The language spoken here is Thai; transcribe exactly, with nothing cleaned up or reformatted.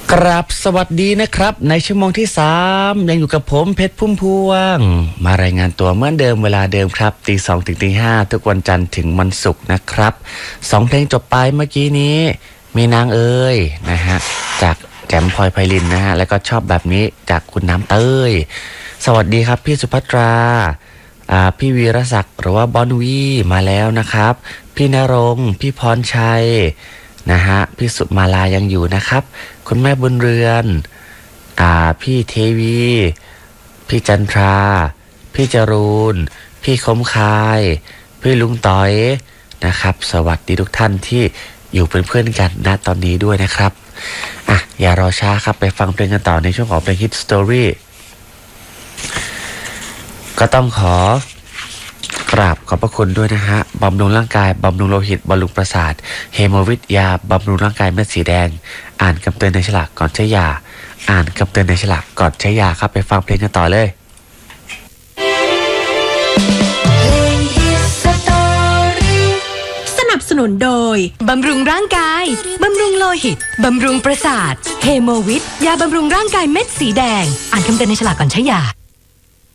ครับสวัสดีนะครับในชั่วโมงที่สามยังอยู่กับผมเพชรพุ่มพวงมารายงานตัวเหมือนเดิมเวลาเดิมครับตีสองถึงตีห้าทุกวันจันทร์ถึงวันศุกร์นะครับสองเพลงจบไปเมื่อกี้นี้มีนางเอ๋ยนะฮะจากแจ่มพลอยไพลินนะฮะแล้วก็ชอบแบบนี้จากคุณน้ำเต้ยสวัสดีครับพี่สุภัตราอ่าพี่วีรศักดิ์หรือว่าบอนวีมาแล้วนะครับพี่ณรงค์พี่พรชัยนะฮะพี่สุมาลายังอยู่นะครับคุณแม่บุญเรือนอ่าพี่เทวีพี่จันทราพี่จรูนพี่คมคายพี่ลุงต้อยนะครับสวัสดีทุกท่านที่อยู่เป็นเพื่อนกันณตอนนี้ด้วยนะครับอ่ะอย่ารอช้าครับไปฟังเพลงกันต่อในช่วงของเพลงฮิตสตอรี่ก็ต้องขอกราบขอบพระคุณด้วยนะฮะบำรุงร่างกายบำรุงโลหิตบำรุงประสาทเฮโมวิทยาบำรุงร่างกายเม็ดสีแดงอ่านคำเตือนในฉลากก่อนใช้ยาอ่านคำเตือนในฉลากก่อนใช้ยาครับไปฟังเพลงกันต่อเลยสนับสนุนโดยบำรุงร่างกายบำรุงโลหิตบำรุงประสาทเฮโมวิทยาบำรุงร่างกายเม็ดสีแดงอ่านคำเตือนในฉลากก่อนใช้ยา